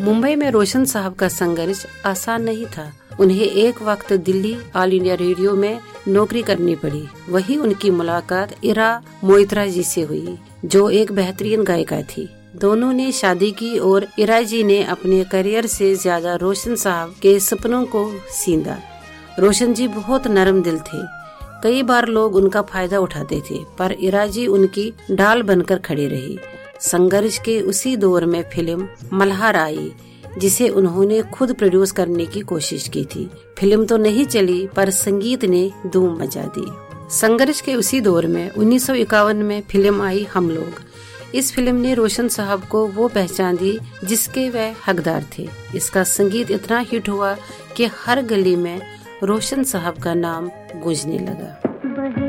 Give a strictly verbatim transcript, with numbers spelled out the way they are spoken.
मुंबई में रोशन साहब का संघर्ष आसान नहीं था। उन्हें एक वक्त दिल्ली ऑल इंडिया रेडियो में नौकरी करनी पड़ी। वही उनकी मुलाकात इरा मोइत्रा जी से हुई, जो एक बेहतरीन गायिका थी। दोनों ने शादी की और इरा जी ने अपने करियर से ज्यादा रोशन साहब के सपनों को सींधा। रोशन जी बहुत नरम दिल थे। कई बार लोग उनका फायदा उठाते थे, पर इरा जी उनकी ढाल बनकर खड़ी रही। संघर्ष के उसी दौर में फिल्म मल्हार आई, जिसे उन्होंने खुद प्रोड्यूस करने की कोशिश की थी। फिल्म तो नहीं चली, पर संगीत ने धूम मचा दी। संघर्ष के उसी दौर में उन्नीस सौ इक्यावन में फिल्म आई हम लोग। इस फिल्म ने रोशन साहब को वो पहचान दी जिसके वह हकदार थे। इसका संगीत इतना हिट हुआ कि हर गली में रोशन साहब का नाम गूंजने लगा।